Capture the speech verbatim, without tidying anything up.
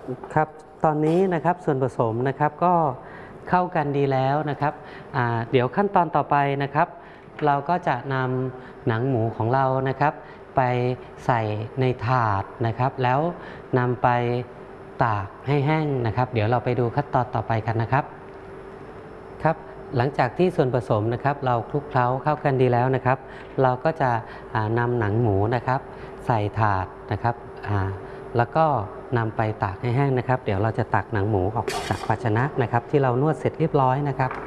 ครับตอนนี้นะครับส่วนผสมนะครับก็เข้ากันดีแล้วนะครับเดี๋ยวขั้นตอนต่อไปนะครับเราก็จะนำหนังหมูของเรานะครับไปใส่ในถาดนะครับแล้วนำไปตากให้แห้งนะครับเดี๋ยวเราไปดูขั้นตอนต่อไปกันนะครับครับหลังจากที่ส่วนผสมนะครับเราคลุกเคล้าเข้ากันดีแล้วนะครับเราก็จะนำหนังหมูนะครับใส่ถาดนะครับแล้วก็นำไปตากให้แห้งนะครับเดี๋ยวเราจะตักหนังหมูออกจากภาชนะนะครับที่เรานวดเสร็จเรียบร้อยนะครับ